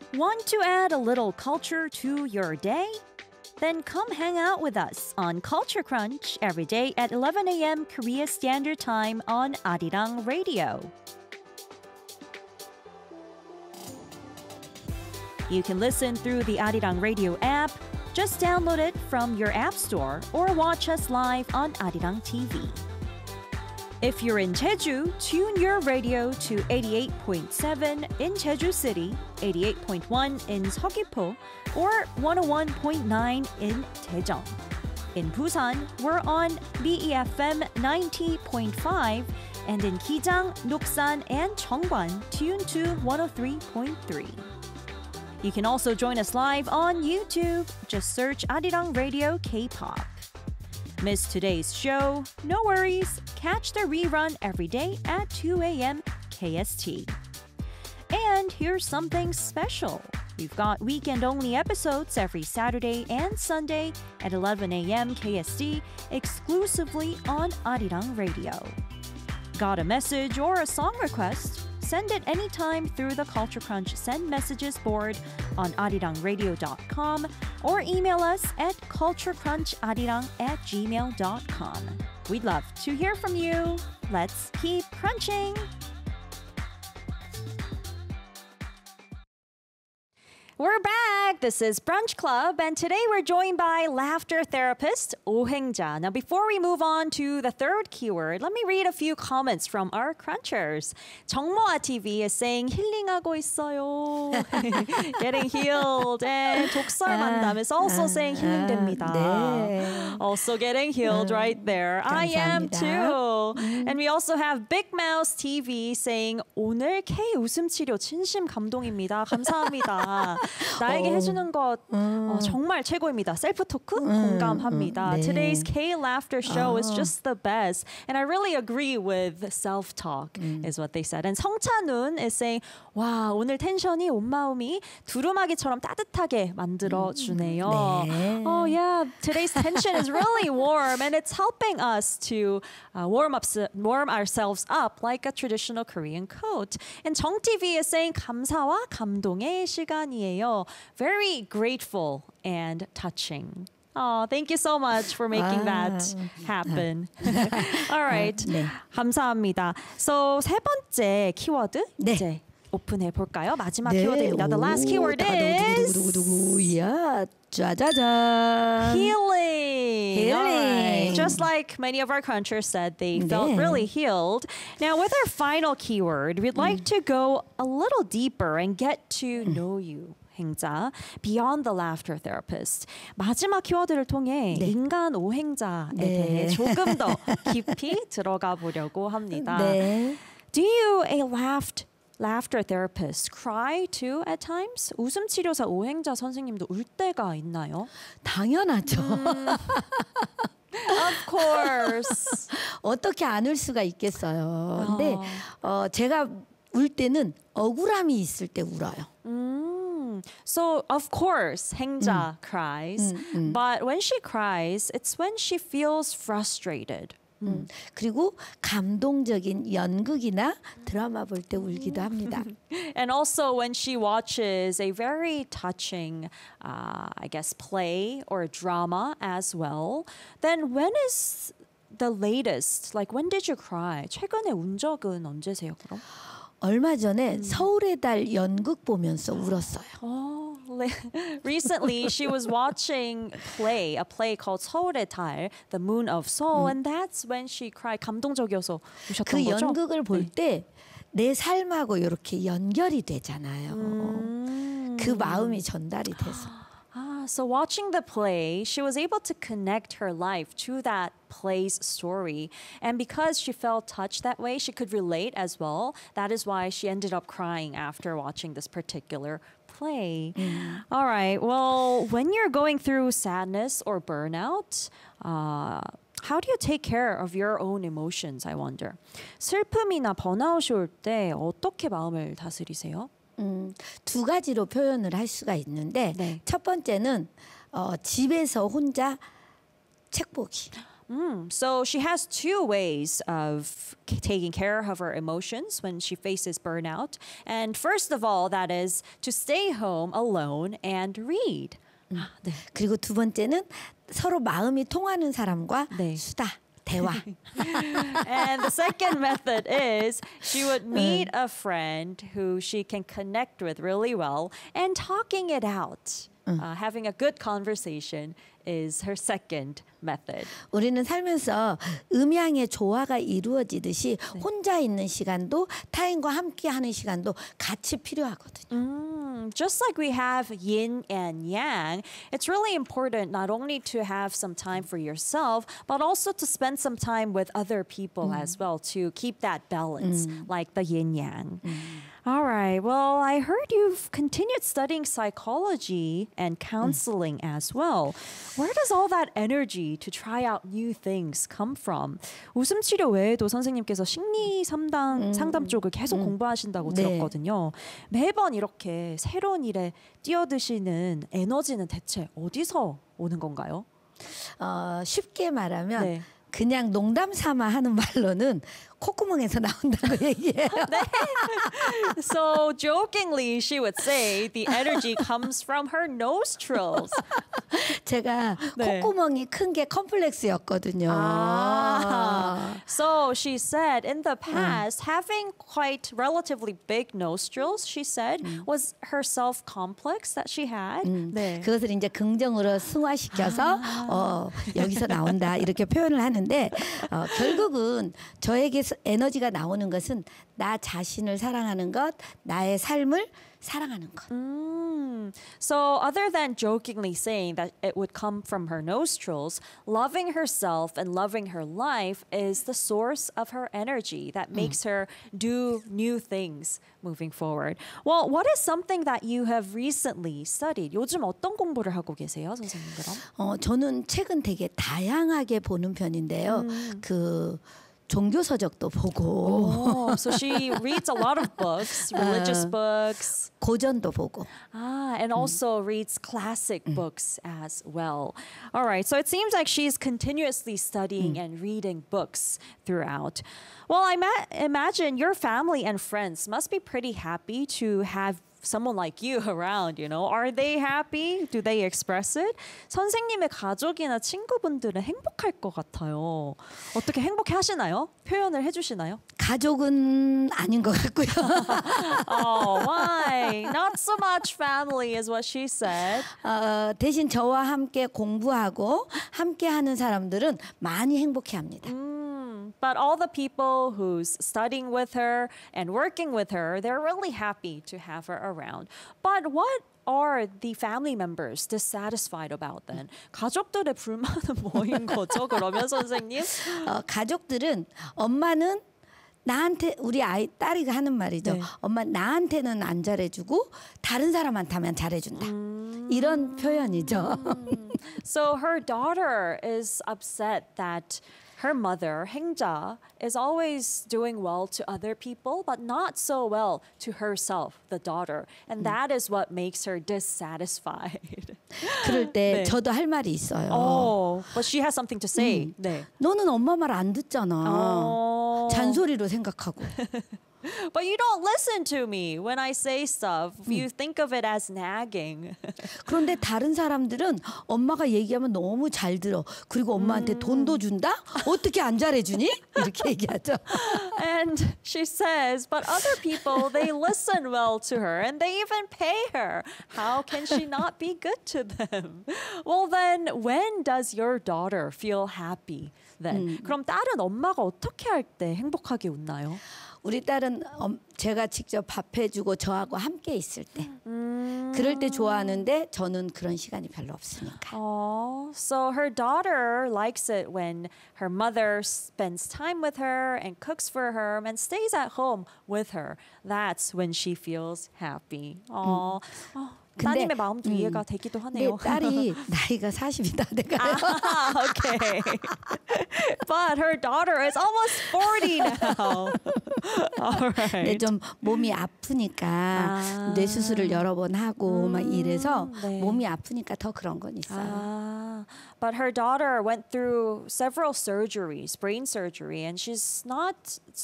Want to add a little culture to your day? Then come hang out with us on Culture Crunch every day at 11 a.m. Korea Standard Time on Arirang Radio. You can listen through the Arirang Radio app. Just download it from your app store or watch us live on Arirang TV. If you're in Jeju, tune your radio to 88.7 in Jeju City, 88.1 in Seogwipo, or 101.9 in Daejeon. In Busan, we're on BEFM 90.5, and in Gijang, Noksan, and Cheongwan, tune to 103.3. You can also join us live on YouTube. Just search Arirang Radio K-pop. Miss today's show? No worries. Catch the rerun every day at 2 a.m. KST. And here's something special. We've got weekend-only episodes every Saturday and Sunday at 11 a.m. KST exclusively on Arirang Radio. Got a message or a song request? Send it anytime through the Culture Crunch Send Messages board on arirangradio.com or email us at culturecruncharirang@gmail.com. We'd love to hear from you. Let's keep crunching! We're back! This is Brunch Club, and today we're joined by laughter therapist 오행자. Now, before we move on to the third keyword, let me read a few comments from our crunchers. 정모아 TV is saying 힐링하고 있어요. Getting healed. And 독설 만담 is also saying 힐링됩니다. 네. Also getting healed right there. I am 감사합니다. too. And we also have Big Mouse TV saying 오늘 K 웃음 치료 진심 감동입니다. 감사합니다. 나에게 해주는 것 정말 최고입니다. 셀프 토크 공감합니다. 네. Today's K Laughter show is just the best. And I really agree with self-talk is what they said. And 성찬훈 is saying, 와, 오늘 텐션이 온 마음이 두루마기처럼 따뜻하게 만들어주네요. 네. Oh yeah, today's tension is really warm and it's helping us to warm ourselves up like a traditional Korean coat. And 정TV is saying 감사와 감동의 시간이에요. Very grateful and touching. Oh, thank you so much for making that happen. All right. 네. 감사합니다. So 세 번째 키워드 네. 이제 오픈해 볼까요? 마지막 네. 키워드입니다. The last keyword is 두구두구두구두구두구야. 짜자잔. healing. All right. Healing. Just like many of our crunchers said, they felt 네. really healed. Now, with our final keyword, we'd like to go a little deeper and get to know you. 행자, beyond the laughter therapist. 마지막 키워드를 통해 네. 인간 오행자에 네. 대해 조금 더 깊이 들어가 보려고 합니다. 네. Do you, a laughter therapist, cry too at times? 웃음 치료사 오행자 선생님도 울 때가 있나요? 당연하죠. Of course. 어떻게 안 울 수가 있겠어요. 근데 제가 울 때는 억울함이 있을 때 울어요. So, of course, 행자 cries. But when she cries, it's when she feels frustrated. 그리고 감동적인 연극이나 드라마 볼 때 울기도 합니다. And also when she watches a very touching, I guess, play or drama as well, then when is the latest? Like, when did you cry? 최근에 운 적은 언제세요, 그럼? 얼마 전에 서울의 달 연극 보면서 울었어요. Oh, recently she was watching a play called 서울의 달, The Moon of Seoul, and that's when she cried. 감동적이어서 우셨던 그 거죠? 연극을 볼 때 내 삶하고 이렇게 연결이 되잖아요. 그 마음이 전달이 돼서. So watching the play, she was able to connect her life to that play's story. And because she felt touched that way, she could relate as well. That is why she ended up crying after watching this particular play. All right. Well, when you're going through sadness or burnout, how do you take care of your own emotions, I wonder? 슬픔이나 번아웃이 올 때 어떻게 마음을 다스리세요? 두 가지로 표현을 할 수가 있는데 네. 첫 번째는 집에서 혼자 책 보기. So she has two ways of taking care of her emotions when she faces burnout. And first of all, that is to stay home alone and read. 네. 그리고 두 번째는 서로 마음이 통하는 사람과 네. 수다, 대화. And the second method is she would meet a friend who she can connect with really well and talking it out. Having a good conversation is her second method. 우리는 살면서 음양의 조화가 이루어지듯이 혼자 있는 시간도 타인과 함께하는 시간도 같이 필요하거든요. Just like we have yin and yang, it's really important not only to have some time for yourself, but also to spend some time with other people as well to keep that balance, like the yin yang. All right. Well, I heard you've continued studying psychology and counseling as well. Where does all that energy to try out new things come from? 웃음 치료 외에도 선생님께서 심리 상담 쪽을 계속 공부하신다고 네. 들었거든요. 매번 이렇게 새로운 일에 뛰어드시는 에너지는 대체 어디서 오는 건가요? 쉽게 말하면 네. 그냥 농담 삼아 하는 말로는 콧구멍에서 나온다고 얘기해요. So jokingly, she would say the energy comes from her nostrils. 제가 네. 콧구멍이 큰 게 컴플렉스였거든요. So she said in the past, having quite relatively big nostrils, she said, was her self-complex that she had. 네. 그것을 이제 긍정으로 승화시켜서 여기서 나온다 이렇게 표현을 하는데 결국은 저에게 에너지가 나오는 것은 나 자신을 사랑하는 것, 나의 삶을 사랑하는 것. So other than jokingly saying that it would come from her nostrils, loving herself and loving her life is the source of her energy that makes her do new things moving forward. Well, what is something that you have recently studied? 요즘 어떤 공부를 하고 계세요, 선생님 그럼? 저는 책은 되게 다양하게 보는 편인데요. 그 종교 서적도 보고 Oh, so she reads a lot of books, religious books. 고전도 보고. And also reads classic books as well. All right, so it seems like she's continuously studying and reading books throughout. Well, I imagine your family and friends must be pretty happy to have someone like you around, you know. Are they happy? Do they express it? 선생님의 가족이나 친구분들은 행복할 것 같아요. 어떻게 행복해 하시나요? 표현을 해주시나요? 가족은 아닌 것 같고요. Oh, why? Not so much family is what she said. 대신 저와 함께 공부하고 함께하는 사람들은 많이 행복해합니다. But all the people who's studying with her and working with her, they're really happy to have her around. But what are the family members dissatisfied about then? 가족들의 불만은 뭐인 거죠? 그러면 선생님? 가족들은 엄마는 나한테 우리 아이 딸이 하는 말이죠. 네. 엄마 나한테는 안 잘해주고 다른 사람한테 하면 잘해준다. 이런 표현이죠. So her daughter is upset that her mother, 행자, is always doing well to other people, but not so well to herself, the daughter. And that is what makes her dissatisfied. 그럴 때 네. 저도 할 말이 있어요. Oh, but she has something to say. 네. 너는 엄마 말 안 듣잖아. 잔소리로 생각하고. But you don't listen to me when I say stuff. You think of it as nagging. 그런데 다른 사람들은 엄마가 얘기하면 너무 잘 들어. 그리고 엄마한테 돈도 준다? 어떻게 안 잘해주니? 이렇게 얘기하죠. And she says, but other people, they listen well to her and they even pay her. How can she not be good to them? Well, then, when does your daughter feel happy then? 그럼 딸은 엄마가 어떻게 할 때 행복하게 웃나요? 우리 딸은 제가 직접 밥 해주고 저하고 함께 있을 때 그럴 때 좋아하는데 저는 그런 시간이 별로 없으니까. Oh, so her daughter likes it when her mother spends time with her and cooks for her and stays at home with her. That's when she feels happy. Oh, 따님의 마음도 이해가 되기도 하네요. 내 딸이 나이가 40이 다 돼가요. Okay. But her daughter is almost 40 now. All 근데 right. 좀 몸이 아프니까 뇌 수술을 여러 번 하고 막 이래서 네. 몸이 아프니까 더 그런 건 있어요. But her daughter went through several surgeries, brain surgery, and she's not